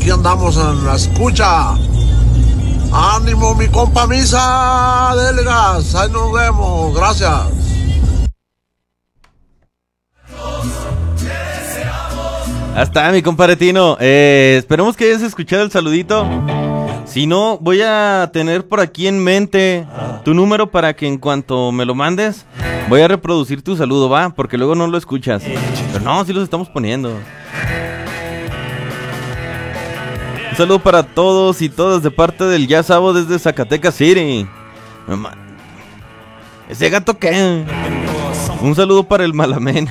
aquí andamos en la escucha. Ánimo, mi compa Misa, dele gas, ahí nos vemos, gracias. Hasta mi compadre Tino. Esperemos que hayas escuchado el saludito. Si no, voy a tener por aquí en mente tu número para que en cuanto me lo mandes, voy a reproducir tu saludo, ¿va? Porque luego no lo escuchas. Pero no, sí los estamos poniendo. Un saludo para todos y todas de parte del Ya Sabo desde Zacatecas City. ¿Ese gato qué? Un saludo para el Malamén.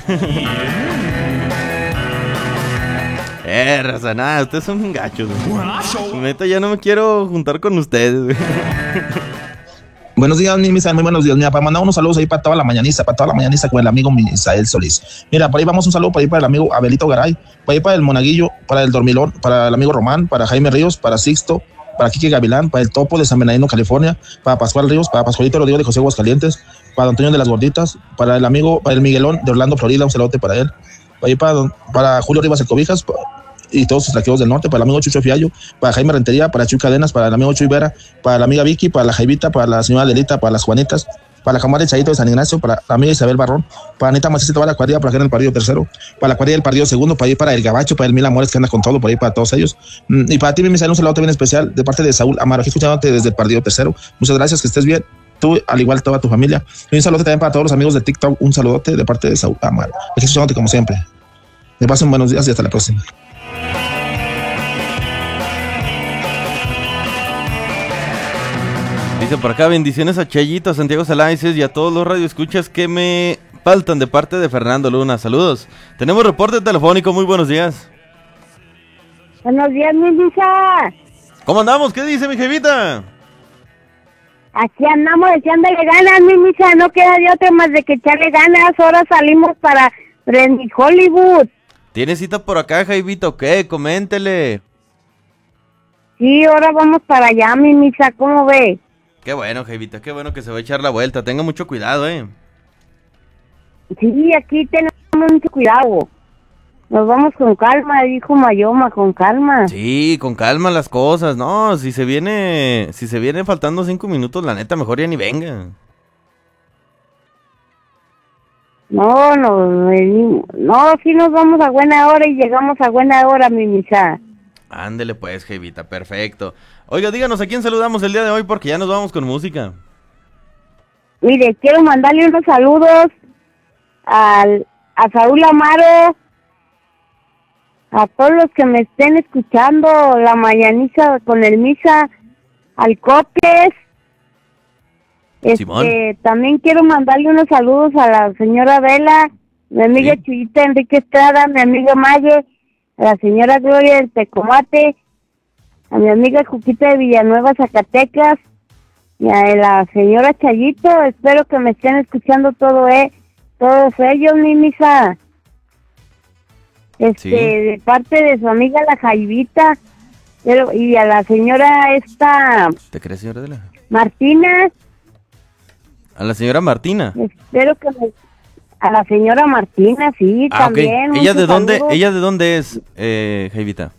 Raza, nada, ustedes son gachos. Neta, ya no me quiero juntar con ustedes. Buenos días, mi Misa, muy buenos días. Mira, para mandar unos saludos ahí para toda la mañaniza con el amigo Misael Solís. Mira, por ahí vamos un saludo para el amigo Abelito Garay, para ahí para el Monaguillo, para el Dormilón, para el amigo Román, para Jaime Ríos, para Sixto, para Quique Gavilán, para el Topo de San Bernardino, California, para Pascual Ríos, para Pascualito Rodrigo de José Aguascalientes, para Antonio de las Gorditas, para el amigo, para el Miguelón de Orlando, Florida, un saludote para él, para ahí para Julio Rivas el Cobijas, y todos sus traqueos del norte, para el amigo Chucho Fiallo, para Jaime Rentería, para Chuy Cadenas, para el amigo Chuy Vera, para la amiga Vicky, para la Jaivita, para la señora Lelita, para las Juanitas, para la camarada Chayito de San Ignacio, para la amiga Isabel Barrón, para Anita Macías, para la cuadrilla, para acá en el partido tercero, para la cuadrilla del partido segundo, para ir para el Gabacho, para el Mil Amores que anda con todo, por ahí para todos ellos, y para ti, mi Misael, un saludo bien especial de parte de Saúl Amaro, aquí escuchándote desde el partido tercero. Muchas gracias, que estés bien, tú, al igual toda tu familia, y un saludo también para todos los amigos de TikTok, un saludote de parte de Saúl Amaro, aquí escuchándote como siempre. Que pasen buenos días y hasta la próxima. Dice por acá, bendiciones a Chayito, a Santiago Salaices y a todos los radioescuchas que me faltan de parte de Fernando Luna. Saludos. Tenemos reporte telefónico, muy buenos días. Buenos días, mi Misa. ¿Cómo andamos? ¿Qué dice mi jevita? Aquí andamos echándole ganas, mi Misa. No queda de otra más de que echarle ganas. Ahora salimos para Renny Hollywood. ¿Tiene cita por acá, jevita, o qué? Coméntele. Sí, ahora vamos para allá, mi Misa. ¿Cómo ve? Qué bueno, jevita, qué bueno que se va a echar la vuelta. Tenga mucho cuidado, Sí, aquí tenemos mucho cuidado. Nos vamos con calma, dijo Mayoma, con calma. Sí, con calma las cosas. No, si se viene faltando 5 minutos, la neta, mejor ya ni venga. No, sí nos vamos a buena hora y llegamos a buena hora, mi Misa. Ándele pues, jevita, perfecto. Oiga, díganos a quién saludamos el día de hoy porque ya nos vamos con música. Mire, quiero mandarle unos saludos a Saúl Amaro, a todos los que me estén escuchando la mañaniza con el Misa, al Copes. Simón. También quiero mandarle unos saludos a la señora Vela, mi amiga Sí. Chuyita Enrique Estrada, mi amiga Maye, a la señora Gloria del Tecomate, a mi amiga Juquita de Villanueva, Zacatecas, y a la señora Chayito. Espero que me estén escuchando todos ellos, mi Misa. Sí. De parte de su amiga la Jaivita, y a la señora ¿Te crees, señora de la? Martina. A la señora Martina. Espero que a la señora Martina, sí, también. Okay. ¿Ella de dónde es, jevita?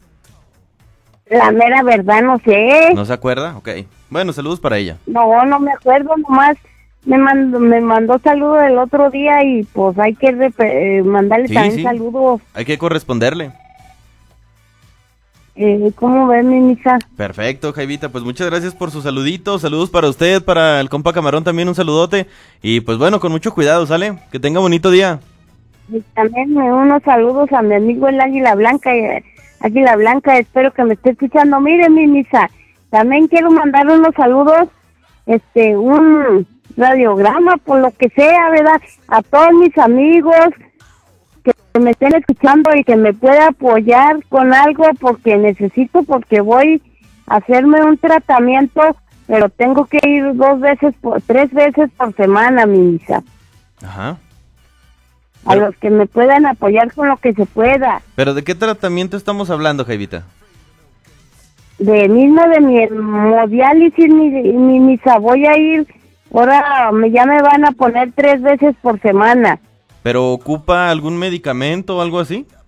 La mera verdad, no sé. ¿No se acuerda? Ok. Bueno, saludos para ella. No me acuerdo, nomás me mandó saludos el otro día y pues hay que mandarle también saludos. Hay que corresponderle. ¿Cómo ves, mi Misa? Perfecto, Jaivita, pues muchas gracias por su saludito, saludos para usted, para el compa Camarón también un saludote, y pues bueno, con mucho cuidado, ¿sale? Que tenga bonito día. Y también unos saludos a mi amigo el Águila Blanca, espero que me esté escuchando. Mire, mi Misa, también quiero mandar unos saludos, un radiograma, por lo que sea, ¿verdad? A todos mis amigos que me estén escuchando y que me pueda apoyar con algo porque voy a hacerme un tratamiento, pero tengo que ir 3 veces por semana, mi Misa. Ajá. A los que me puedan apoyar con lo que se pueda. ¿Pero de qué tratamiento estamos hablando, Jaivita? De mi hemodiálisis, mi Misa, voy a ir, ahora ya me van a poner 3 veces por semana. ¿Pero ocupa algún medicamento o algo así?